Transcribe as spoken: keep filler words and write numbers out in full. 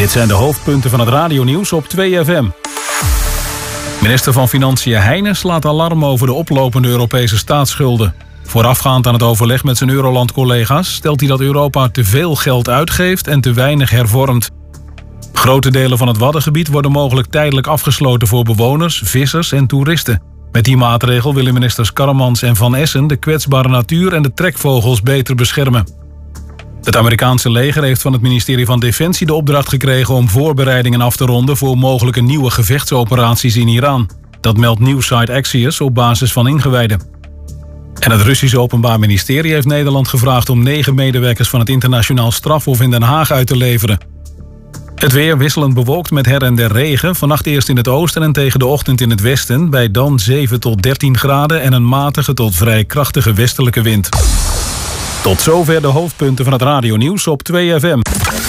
Dit zijn de hoofdpunten van het radionieuws op twee F M. Minister van Financiën Heijnen slaat alarm over de oplopende Europese staatsschulden. Voorafgaand aan het overleg met zijn Euroland-collega's stelt hij dat Europa te veel geld uitgeeft en te weinig hervormt. Grote delen van het Waddengebied worden mogelijk tijdelijk afgesloten voor bewoners, vissers en toeristen. Met die maatregel willen ministers Karremans en Van Essen de kwetsbare natuur en de trekvogels beter beschermen. Het Amerikaanse leger heeft van het ministerie van Defensie de opdracht gekregen om voorbereidingen af te ronden voor mogelijke nieuwe gevechtsoperaties in Iran. Dat meldt Newsite Axios op basis van ingewijden. En het Russische Openbaar Ministerie heeft Nederland gevraagd om negen medewerkers van het internationaal strafhof in Den Haag uit te leveren. Het weer wisselend bewolkt met her en der regen. Vannacht eerst in het oosten en tegen de ochtend in het westen. Bij dan zeven tot dertien graden en een matige tot vrij krachtige westelijke wind. Tot zover de hoofdpunten van het radionieuws op twee F M.